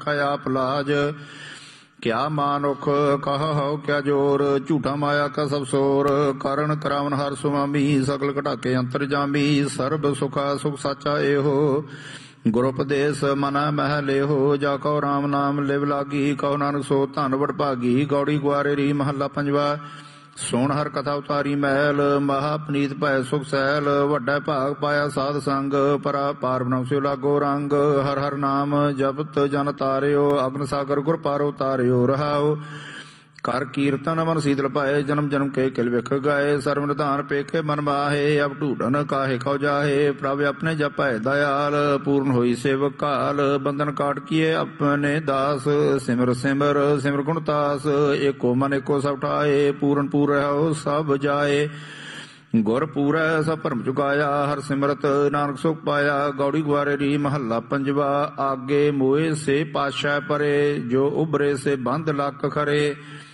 आप लाज। क्या मानुख कह हो क्या जोर, झूठा माया का सब शोर। कारण करावन हर सुमामी, सकल घटाके अंतर जामी। सर्ब सुखा सुख साचा एहो, गुरुपदेश मना मह लेहो। जाको राम नाम लिव लागी, कहो नानक सो धन वडभागी। गौड़ी गुआरे री महला पंजवा। सुन हर कथा उतारी महल, महापनीत भय सुख सैल। वड्डा भाग पाया साध संग, परा पार ब्रह्म सिउ लागो रंग। हर हर नाम जपत जन तारियो, अग्न सागर गुर पारो तारियो। रहाओ कर कीर्तन मन शीतल पाए, जन्म जन्म के किल विख गाए। सर्व निधान पेखे मन माहे, अब ढूढ़न काहे खौ जाहे। प्रभ अपने जपै दयाल, पूर्ण होई सेवक काल। बंधन काट किए अपने दास, सिमर सिमर सिमर गुणतास। एको मन एको सब ठाए, पूरन पूर रहो सब जाए। गुर पूरै सब भरम चुकाया, हर सिमरत नानक सुख पाया। गौड़ी गुआरे री महला पंजवा। आगे मोए से पातशाह परे, जो उभरे से बंद लक खरे।